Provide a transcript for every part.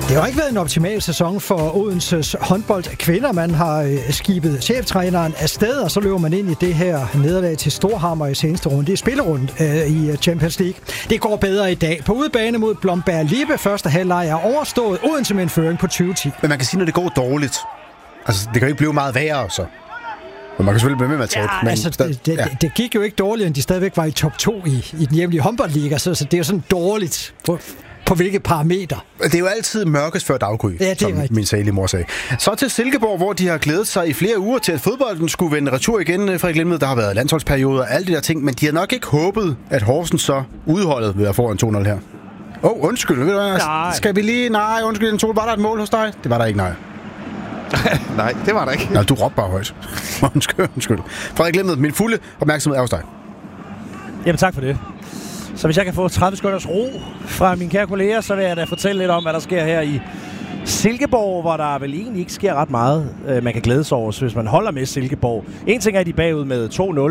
Det har ikke været en optimal sæson for Odenses håndboldkvinder. Man har skibet cheftræneren afsted, og så løber man ind i det her nederlag til Storhamar i seneste runde. Det er spillerunde i Champions League. Det går bedre i dag. På udebane mod Blomberg Lippe. Første halvleg er overstået. Odense med en føring på 20-10. Men man kan sige, når det går dårligt. Altså, det kan jo ikke blive meget værre, så. Men man kan selvfølgelig blive med at tabe. Ja, altså, det gik jo ikke dårligt, end de stadigvæk var i top 2 i den hjemlige håndboldliga. Så det er jo sådan dårligt på hvilke parametre. Det er jo altid mørkest før daggry, ja, som min salige mor sagde. Så til Silkeborg, hvor de har glædet sig i flere uger til, at fodbolden skulle vende retur igen. Frederik Lindmed, der har været landsholdsperioder og alle de der ting, men de har nok ikke håbet, at Horsens så udholdet vil være foran 2-0 her. Undskyld, ved du hvad? Nej. Skal vi lige... Nej, undskyld, var der et mål hos dig? Det var der ikke, nej. Nej, det var der ikke. Nej, du råbte bare højt. Undskyld. Frederik Lindmed, min fulde opmærksomhed er hos dig. Jamen tak for det. Så hvis jeg kan få 30 sekunders ro fra mine kære kolleger, så vil jeg da fortælle lidt om, hvad der sker her i Silkeborg, hvor der vel egentlig ikke sker ret meget, man kan glæde sig over, hvis man holder med Silkeborg. En ting er, de bagud med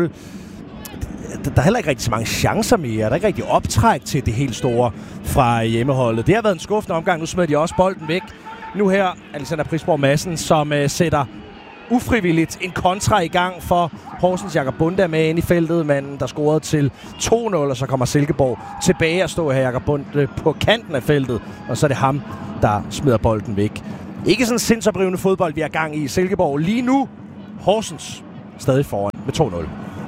2-0. Der er heller ikke rigtig så mange chancer mere. Der er ikke rigtig optræk til det helt store fra hjemmeholdet. Det har været en skuffende omgang. Nu smider de også bolden væk. Nu her Alexander Prisborg Madsen, som sætter ufrivilligt en kontra i gang for Horsens. Jakob Bunde med ind i feltet, men der scorede til 2-0, og så kommer Silkeborg tilbage og står her Jakob Bunde på kanten af feltet, og så er det ham, der smider bolden væk. Ikke sådan sindsoprivende fodbold, vi er gang i Silkeborg. Lige nu Horsens stadig foran med 2-0.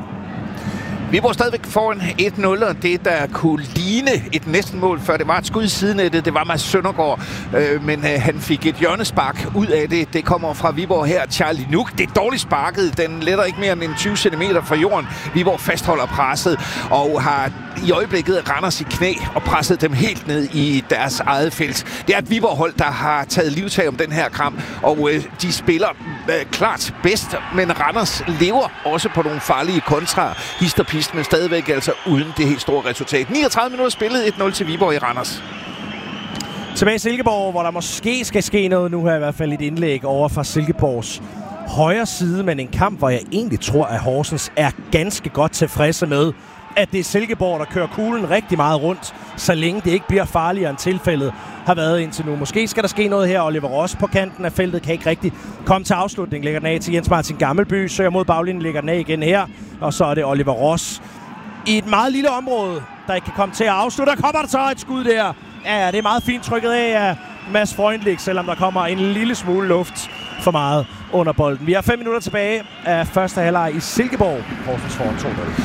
Viborg stadigvæk foran 1-0, og det, der kunne ligne et næsten mål, før det var et skud i sidenettet, det var Mads Søndergaard, men han fik et hjørnespark ud af det. Det kommer fra Viborg her, Charlie Nuk. Det er dårligt sparket, den letter ikke mere end 20 cm fra jorden. Viborg fastholder presset og har i øjeblikket Randers i knæ og presset dem helt ned i deres eget felt. Det er et Viborg-hold, der har taget livtag om den her kamp, og de spiller klart bedst, men Randers lever også på nogle farlige kontra, histerpist, men stadigvæk altså uden det helt store resultat. 39 minutter spillet, 1-0 til Viborg i Randers. Tilbage i Silkeborg, hvor der måske skal ske noget. Nu har i hvert fald et indlæg over fra Silkeborgs højre side, men en kamp, hvor jeg egentlig tror, at Horsens er ganske godt tilfredse med, at det er Silkeborg, der kører kuglen rigtig meget rundt, så længe det ikke bliver farligere end tilfældet har været indtil nu. Måske skal der ske noget her. Oliver Ross på kanten af feltet kan ikke rigtig komme til afslutning. Lægger den af til Jens Martin Gammelby, søger mod baglinjen, lægger den af igen her, og så er det Oliver Ross i et meget lille område, der ikke kan komme til at afslutte. Der kommer der så et skud der. Ja, det er meget fint trykket af Mads Freundlich, selvom der kommer en lille smule luft for meget under bolden. Vi har 5 minutter tilbage af første halvleg i Silkeborg. Horsens foran 2-0.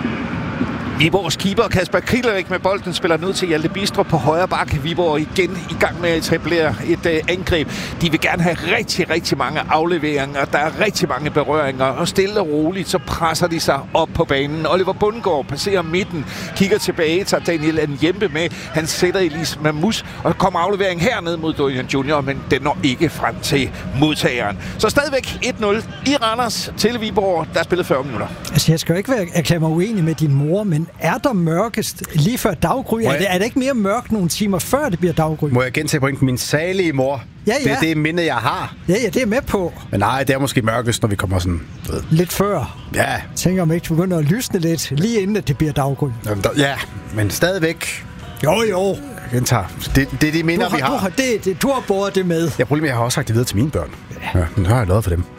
Viborgs keeper Kasper Krillerik med bolden spiller ned til Hjalte Bistrup på højre bakke. Viborg igen i gang med at etablere et angreb. De vil gerne have rigtig mange afleveringer. Der er rigtig mange berøringer, og stille og roligt så presser de sig op på banen. Oliver Bundgaard passerer midten, kigger tilbage, tager Daniel Njembe med. Han sætter Elise Mamus, og der kommer aflevering herned mod Dorian Junior, men den når ikke frem til modtageren. Så stadigvæk 1-0 i Randers til Viborg, der er spillet 40 minutter. Altså, jeg skal jo ikke erklære mig uenig med din mor, men er der mørkest lige før daggry? Er det ikke mere mørkt nogle timer før det bliver daggry? Må jeg gentage pointen? Min salige mor. Ja. Det er det minde, jeg har. Ja, det er med på. Men nej, det er måske mørkest, når vi kommer sådan... Lidt før. Ja. Tænker om ikke, du begynder at lysne lidt, lige inden at det bliver daggry. Ja, men stadigvæk... Jo. Gentager. Det er de minder, vi har. Du har båret det med. Jeg har også sagt det videre til mine børn. Ja, nu har jeg lavet for dem.